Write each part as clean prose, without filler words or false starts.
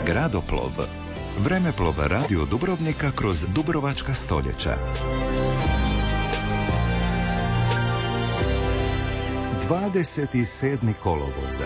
Gradoplov. Vremeplov radio Dubrovnika kroz Dubrovačka stoljeća. 27. kolovoza.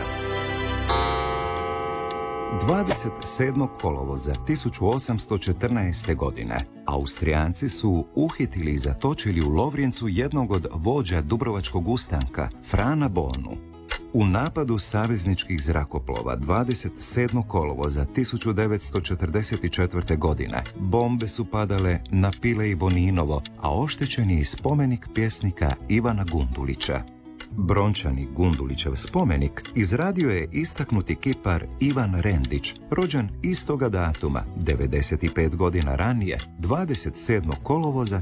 27. kolovoza 1814. godine Austrijanci su uhitili i zatočili u Lovrijencu jednog od vođa Dubrovačkog ustanka, Frana Bonu. U napadu savezničkih zrakoplova 27. kolovoza 1944. godine bombe su padale na Pile i Boninovo, a oštećen je i spomenik pjesnika Ivana Gundulića. Brončani Gundulićev spomenik izradio je istaknuti kipar Ivan Rendić, rođen istoga datuma, 95 godina ranije, 27. kolovoza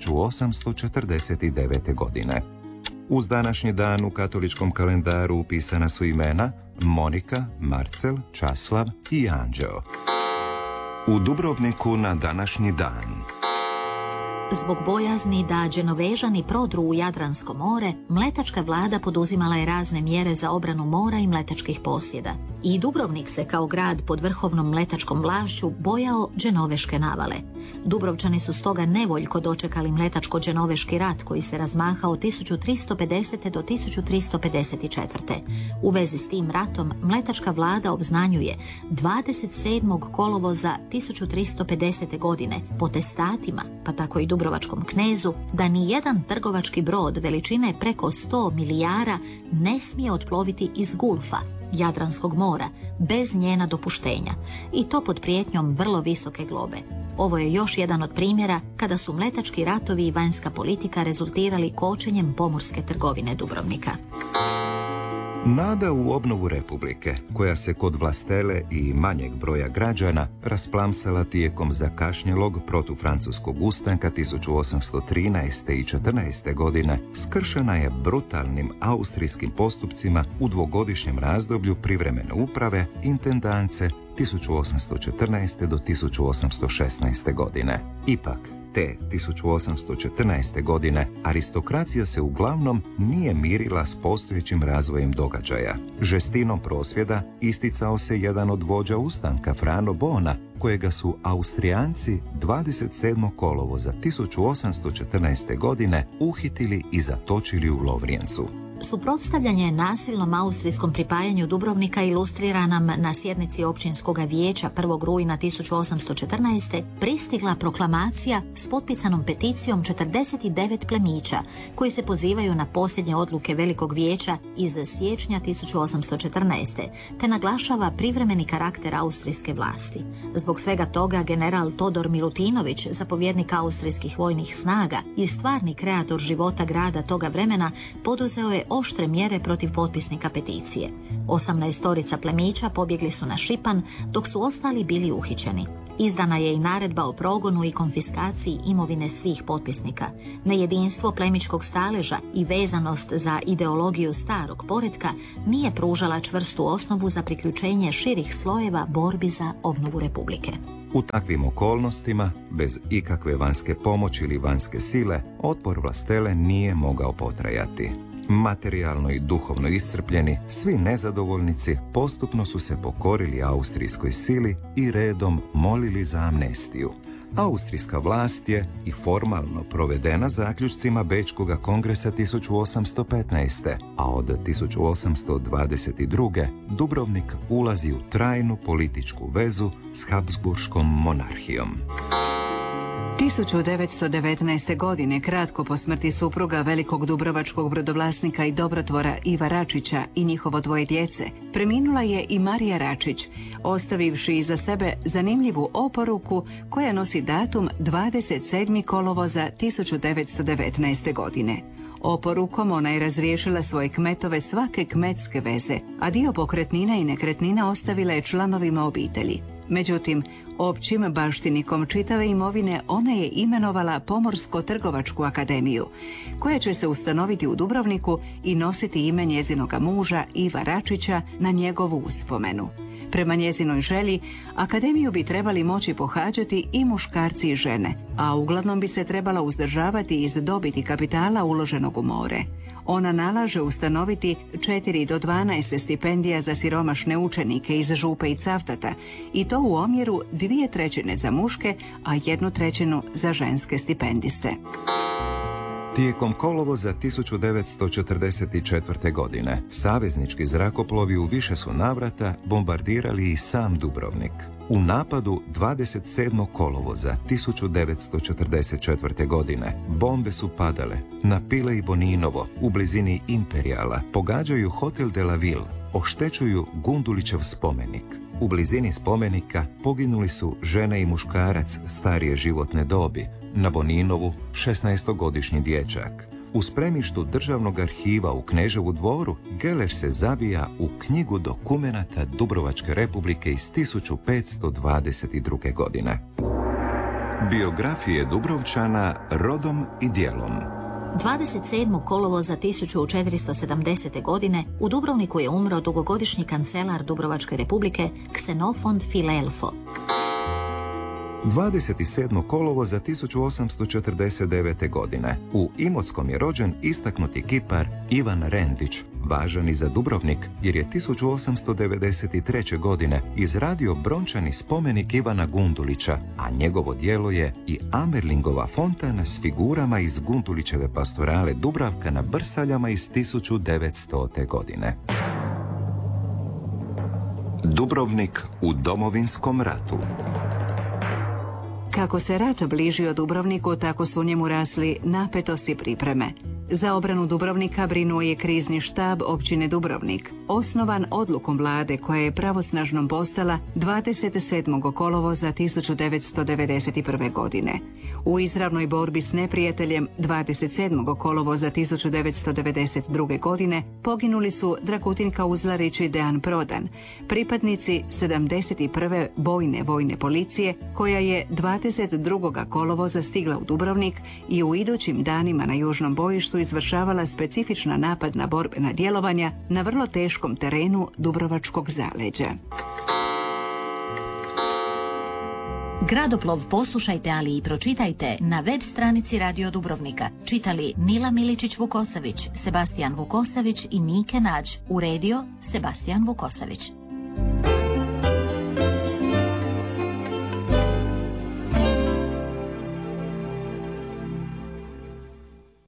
1849. godine. Uz današnji dan u katoličkom kalendaru upisana su imena Monika, Marcel, Časlav i Anđeo. U Dubrovniku na današnji dan. Zbog bojazni da Đenovežani prodru u Jadransko more, mletačka vlada poduzimala je razne mjere za obranu mora i mletačkih posjeda. I Dubrovnik se kao grad pod vrhovnom mletačkom vlašću bojao Đenoveške navale. Dubrovčani su stoga nevoljko dočekali mletačko-đenoveški rat koji se razmahao od 1350. do 1354. U vezi s tim ratom mletačka vlada obznanjuje 27. kolovoza 1350. godine potestatima, pa tako i dubrovačkom knezu, da ni jedan trgovački brod veličine preko 100 milijara ne smije otploviti iz Gulfa, Jadranskog mora, bez njena dopuštenja, i to pod prijetnjom vrlo visoke globe. Ovo je još jedan od primjera kada su mletački ratovi i vanjska politika rezultirali kočenjem pomorske trgovine Dubrovnika. Nada u obnovu Republike, koja se kod vlastele i manjeg broja građana rasplamsala tijekom zakašnjelog protufrancuskog ustanka 1813. i 14. godine, skršena je brutalnim austrijskim postupcima u dvogodišnjem razdoblju privremene uprave intendance 1814. do 1816. godine. Ipak, te 1814. godine aristokracija se uglavnom nije mirila s postojećim razvojem događaja. Žestinom prosvjeda isticao se jedan od vođa ustanka, Frano Bona, kojega su Austrijanci 27. kolovoza 1814. godine uhitili i zatočili u Lovrijencu. Suprotstavljanje nasilnom austrijskom pripajanju Dubrovnika ilustrira nam na sjednici općinskog vijeća 1. rujna 1814. pristigla proklamacija s potpisanom peticijom 49 plemića koji se pozivaju na posljednje odluke Velikog vijeća iz siječnja 1814. te naglašava privremeni karakter austrijske vlasti. Zbog svega toga general Todor Milutinović, zapovjednik austrijskih vojnih snaga i stvarni kreator života grada toga vremena, poduzeo je oštre mjere protiv potpisnika peticije. 18 plemića pobjegli su na Šipan, dok su ostali bili uhićeni. Izdana je i naredba o progonu i konfiskaciji imovine svih potpisnika. Nejedinstvo plemičkog staleža i vezanost za ideologiju starog poretka nije pružala čvrstu osnovu za priključenje širih slojeva borbi za obnovu Republike. U takvim okolnostima, bez ikakve vanjske pomoći ili vanjske sile, otpor vlastele nije mogao potrajati. Materijalno i duhovno iscrpljeni, svi nezadovoljnici postupno su se pokorili austrijskoj sili i redom molili za amnestiju. Austrijska vlast je i formalno provedena zaključcima Bečkog kongresa 1815. a od 1822. Dubrovnik ulazi u trajnu političku vezu s Habsburškom monarhijom. 1919. godine, kratko po smrti supruga velikog dubrovačkog brodovlasnika i dobrotvora Iva Račića i njihovo dvoje djece, preminula je i Marija Račić, ostavivši iza sebe zanimljivu oporuku koja nosi datum 27. kolovoza 1919. godine. Oporukom ona je razriješila svoje kmetove svake kmetske veze, a dio pokretnina i nekretnina ostavila je članovima obitelji. Međutim, općim baštinikom čitave imovine ona je imenovala Pomorsko-trgovačku akademiju, koja će se ustanoviti u Dubrovniku i nositi ime njezinoga muža Iva Račića na njegovu uspomenu. Prema njezinoj želji, akademiju bi trebali moći pohađati i muškarci i žene, a uglavnom bi se trebala uzdržavati iz dobiti kapitala uloženog u more. Ona nalaže ustanoviti 4 do 12 stipendija za siromašne učenike iz Župe i Cavtata i to u omjeru 2/3 za muške, a 1/3 za ženske stipendiste. Tijekom kolovoza 1944. godine saveznički zrakoplovi u više su navrata bombardirali i sam Dubrovnik. U napadu 27. kolovoza 1944. godine bombe su padale na Pile i Boninovo u blizini Imperijala, pogađaju Hotel de la Ville, oštećuju Gundulićev spomenik. U blizini spomenika poginuli su žene i muškarac starije životne dobi, na Boninovu 16-godišnji dječak. U spremištu Državnog arhiva u Kneževu dvoru Geller se zabija u knjigu dokumenata Dubrovačke republike iz 1522. godine. Biografije Dubrovčana rodom i djelom. 27. kolovoza 1470. godine u Dubrovniku je umro dugogodišnji kancelar Dubrovačke republike Ksenofond Filelfo. 27. kolovoza 1849. godine u Imotskom je rođen istaknuti kipar Ivan Rendić, važan i za Dubrovnik jer je 1893. godine izradio brončani spomenik Ivana Gundulića, a njegovo djelo je i Amerlingova fontana s figurama iz Gundulićeve pastorale Dubravka na Brsaljama iz 1900. godine. Dubrovnik u Domovinskom ratu. Kako se rat bližio Dubrovniku, tako su u njemu rasli napetosti pripreme. Za obranu Dubrovnika brinuo je krizni štab općine Dubrovnik, osnovan odlukom vlade koja je pravosnažnom postala 27. kolovoza 1991. godine. U izravnoj borbi s neprijateljem 27. kolovoza 1992. godine poginuli su Dragutin Kauzlarić i Dean Prodan, pripadnici 71. bojne vojne policije koja je 22. kolovoza stigla u Dubrovnik i u idućim danima na južnom bojištu izvršavala specifična napadna borbena djelovanja na vrlo teškom terenu Dubrovačkog zaleđa. Gradoplov poslušajte, ali i pročitajte na web stranici Radio Dubrovnika. Čitali Nila Miličić-Vukosavić, Sebastijan Vukosavić i Nike Nađ. Uredio Sebastijan Vukosavić.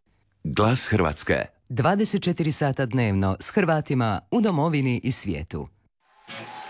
Glas Hrvatske. 24 sata dnevno s Hrvatima u domovini i svijetu.